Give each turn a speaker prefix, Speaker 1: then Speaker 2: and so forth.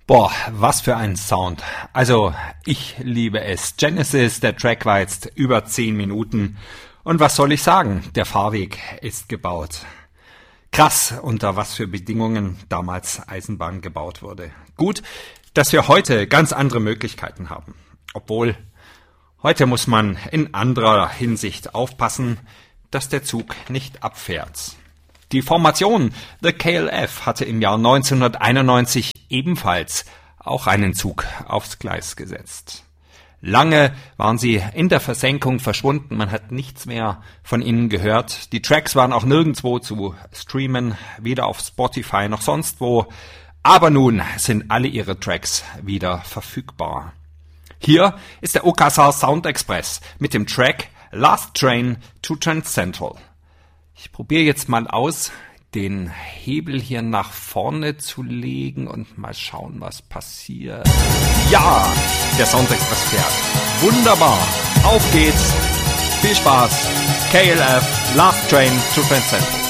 Speaker 1: Boah, was für ein Sound. Also, ich liebe es. Genesis, der Track war jetzt über 10 Minuten. Und was soll ich sagen? Der Fahrweg ist gebaut. Krass, unter was für Bedingungen damals Eisenbahn gebaut wurde. Gut, dass wir heute ganz andere Möglichkeiten haben. Obwohl, heute muss man in anderer Hinsicht aufpassen, dass der Zug nicht abfährt. Die Formation The KLF hatte im Jahr 1991 ebenfalls auch einen Zug aufs Gleis gesetzt. Lange waren sie in der Versenkung verschwunden, man hat nichts mehr von ihnen gehört. Die Tracks waren auch nirgendwo zu streamen, weder auf Spotify noch sonst wo. Aber nun sind alle ihre Tracks wieder verfügbar. Hier ist der Okasa Sound Express mit dem Track Last Train to Trent Central. Ich probiere jetzt mal aus, den Hebel hier nach vorne zu legen und mal schauen, was passiert. Ja, der Sound Express fährt. Wunderbar. Auf geht's. Viel Spaß. KLF, Last Train to Trent Central.